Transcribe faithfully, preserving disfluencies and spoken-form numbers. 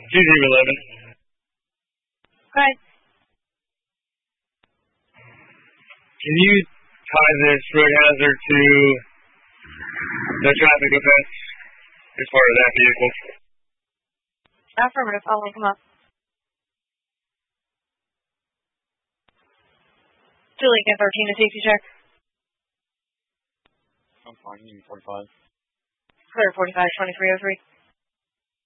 two zero eleven. Okay. Can you tie this road hazard to the traffic offense as part of that vehicle? Affirmative. I'll link them up. To Lincoln thirteen, a safety check. I'm fine. You need forty-five. Clear forty-five, twenty-three oh three.